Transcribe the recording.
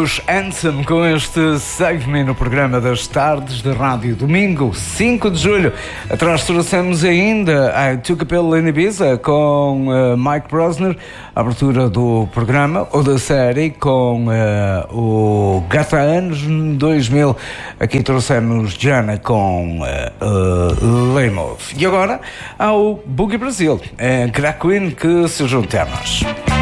os Anthem com este Save Me no programa das tardes da rádio, domingo 5 de julho. Atrás trouxemos ainda a Took a Pill in Ibiza com Mike Brosner, a abertura do programa ou da série com o Gata Anos 2000. Aqui trouxemos Jana com Lemov. E agora há o Boogie Brasil, a Drag Queen que se junta a nós.